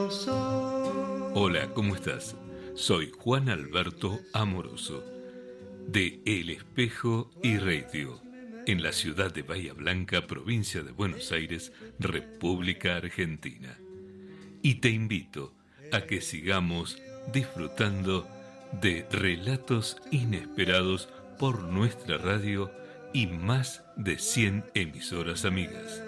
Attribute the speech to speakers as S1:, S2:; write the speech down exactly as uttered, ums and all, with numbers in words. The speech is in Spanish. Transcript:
S1: Hola, ¿cómo estás? Soy Juan Alberto Amoroso, de El Espejo y Radio, en la ciudad de Bahía Blanca, provincia de Buenos Aires, República Argentina. Y te invito a que sigamos disfrutando de relatos inesperados por nuestra radio y más de cien emisoras amigas.